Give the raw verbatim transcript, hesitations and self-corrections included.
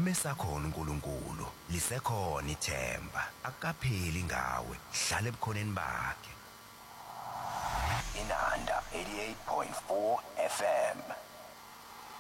mesakhona uNkulunkulu lisekhona ithemba akapheli ngawe hlala ebukhoneni bakhe. Inanda eighty-eight point four F M